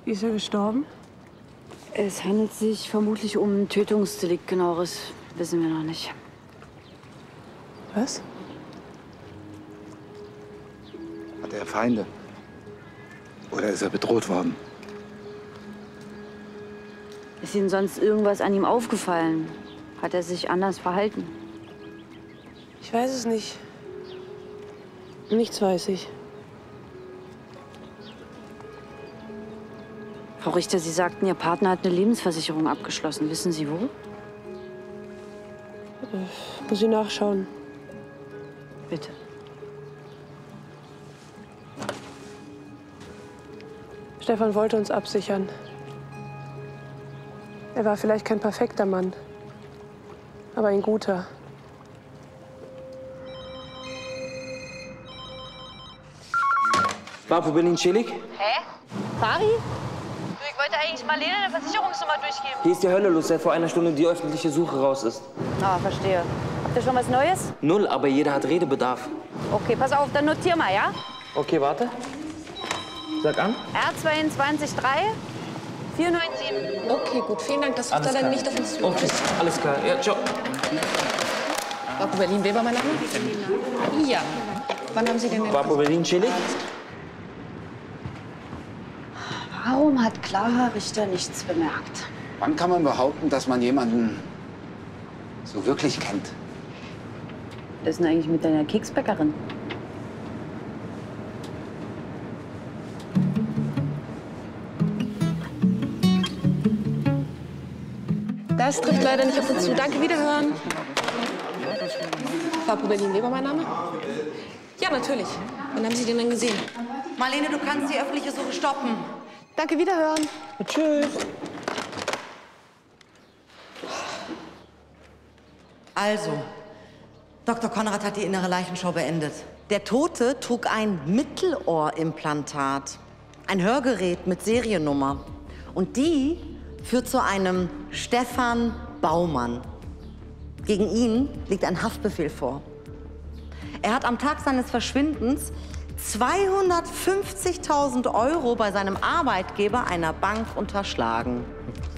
Wie ist er gestorben? Es handelt sich vermutlich um ein Tötungsdelikt. Genaueres wissen wir noch nicht. Was? Hat er Feinde? Oder ist er bedroht worden? Ist Ihnen sonst irgendwas an ihm aufgefallen? Hat er sich anders verhalten? Ich weiß es nicht. Nichts weiß ich. Frau Richter, Sie sagten, Ihr Partner hat eine Lebensversicherung abgeschlossen. Wissen Sie wo? Muss ich nachschauen. Bitte. Stefan wollte uns absichern. Er war vielleicht kein perfekter Mann, aber ein guter. Vapo Berlin-Schillig? Hä? Fari? Du, ich wollte eigentlich Marlene eine Versicherungsnummer durchgeben. Hier ist die Hölle los, seit vor einer Stunde die öffentliche Suche raus ist. Ah, verstehe. Habt ihr schon was Neues? Null, aber jeder hat Redebedarf. Okay, pass auf, dann notier mal, ja? Okay, warte. Sag an. R223 497. Okay, gut. Vielen Dank. Das ruft er dann nicht auf uns zu. Okay, alles klar. Ja, ciao. Vapo Berlin-Weber, mein Name? Ja. Wann haben Sie denn den... Vapo Berlin-Schillig? Warum hat Clara Richter nichts bemerkt? Wann kann man behaupten, dass man jemanden so wirklich kennt? Was ist denn eigentlich mit deiner Keksbäckerin? Das trifft leider nicht auf uns zu. Danke, wiederhören. Vapo Berlin-Weber, mein Name? Ja, natürlich. Wann haben Sie den denn gesehen? Marlene, du kannst die öffentliche Suche stoppen. Danke, wiederhören. Tschüss. Also, Dr. Konrad hat die innere Leichenschau beendet. Der Tote trug ein Mittelohrimplantat, ein Hörgerät mit Seriennummer. Und die führt zu einem Stefan Baumann. Gegen ihn liegt ein Haftbefehl vor. Er hat am Tag seines Verschwindens 250.000 € bei seinem Arbeitgeber, einer Bank, unterschlagen.